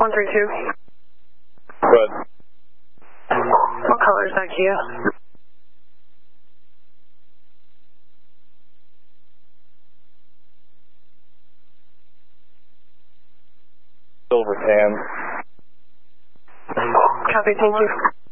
132. Good. What color is that Kia? Silver tan. Copy, thank you.